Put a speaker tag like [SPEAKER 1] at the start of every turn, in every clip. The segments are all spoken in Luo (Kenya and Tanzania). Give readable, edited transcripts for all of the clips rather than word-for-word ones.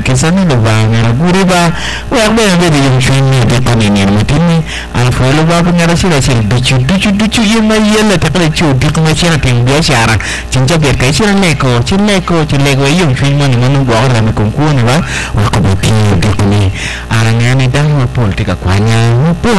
[SPEAKER 1] kisani lo ba ngara guri ba wa ba be de yung chini de panini mutini al fo lo ba ngara sila sil ducu yema yella te kala chu di kuma chira ting bia shara cinca biar kai chira leko yung chini mani manu ba ora me konku ni ba wa ko boti de kuni arangani dan wa politika kwanya pul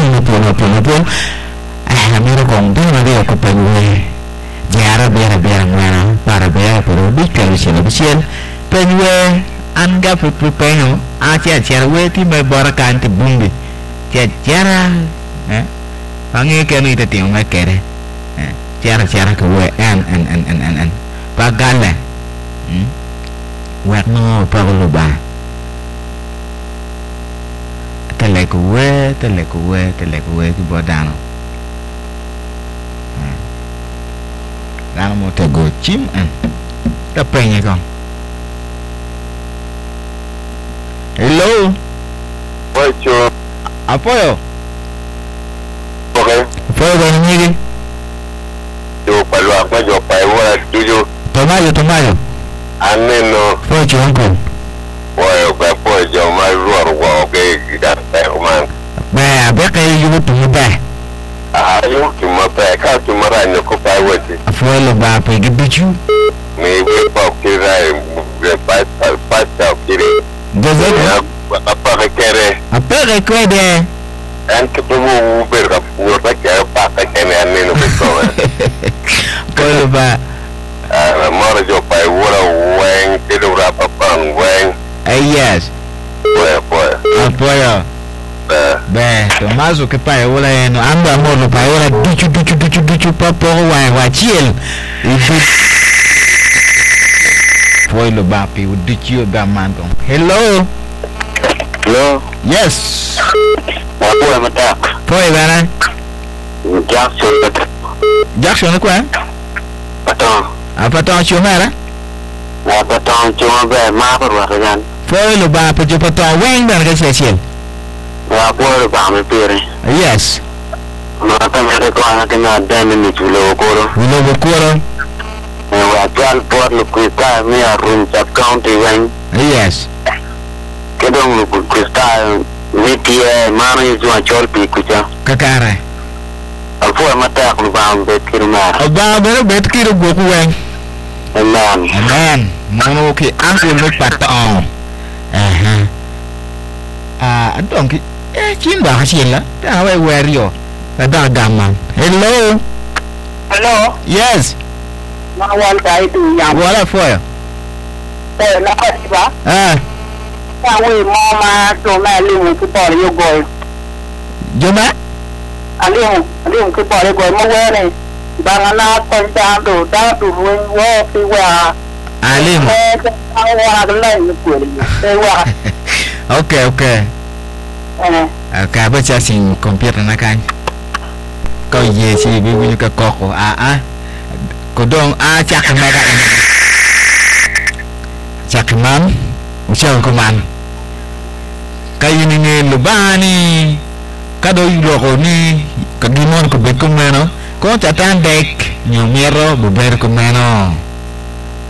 [SPEAKER 1] mero kong tu na dia ko penwe jara biara ngana para biara pero bikal sian penwe anga penyo acia we ti me barakan ti bumbi jara pangi ke ni te tiong ma kere jara ke we an pagala wak no pa lo ba tele ko we ki bodano đang một cái gỗ chim ăn tập về nhỉ con hello
[SPEAKER 2] oi chú
[SPEAKER 1] apoyo
[SPEAKER 2] ok
[SPEAKER 1] apoyo con nhỉ đi
[SPEAKER 2] chú phải loạt mà chú phải qua chú
[SPEAKER 1] tomayo
[SPEAKER 2] anh nên nó
[SPEAKER 1] apoyo chú uncle
[SPEAKER 2] oi phải qua chú mà loạt qua cái đặt tay của mình
[SPEAKER 1] bé bé cái yêu tụi bé
[SPEAKER 2] ayo cuma peka cuma ranya ko pai wati
[SPEAKER 1] apoyo lo ba pe gibichu
[SPEAKER 2] me we pa kira pa kiri
[SPEAKER 1] gaza
[SPEAKER 2] apa kere
[SPEAKER 1] apa ke de
[SPEAKER 2] an ketemu ber ka kere pa kene ane no ko
[SPEAKER 1] apoyo lo ba
[SPEAKER 2] mara jo pai wora weng tidu rapa pang weng
[SPEAKER 1] yes apoyo be Tomaso que pai wala no ando amor no pai wala duchu papo wa chiel foi lo ba pi duchu ba manto hello yes
[SPEAKER 2] apa mata
[SPEAKER 1] foi bana Jackson ko apa to chumara
[SPEAKER 2] cuma be ma par kan
[SPEAKER 1] foi lo ba pe jo pato weng ba ga chiel
[SPEAKER 2] ya por ba me pere
[SPEAKER 1] yes
[SPEAKER 2] no ta me ko ana que na dame ni chulo koro wa tal por lo que está mi arun chat county wen
[SPEAKER 1] yes
[SPEAKER 2] que don lo que está mi tie mano y yo chol pi kucha
[SPEAKER 1] kakara
[SPEAKER 2] al fo mata ko ba be kirma
[SPEAKER 1] ba be bet kiro go ku weng amen mono ki angu lo pato adong ki chin ba hasila ta we werio da gamman hello yes
[SPEAKER 3] na wan tai tu yang
[SPEAKER 1] wala foya
[SPEAKER 3] na ko ba ta we mo ma to ma limu ku por yo go
[SPEAKER 1] joma
[SPEAKER 3] alimu ku por yo go mo we ne ba na ko ta do we wo fi wa
[SPEAKER 1] alimu
[SPEAKER 3] wa la ni ku ni wa
[SPEAKER 1] okay ka ba cha sin computer na kan ko ye si bi bi ka ko ko dong chak ma ka chak man usia ko man kayi ni lubani kado yulo ko ni kagimon ko be ko meno ko tatan dek nyomero buber ko meno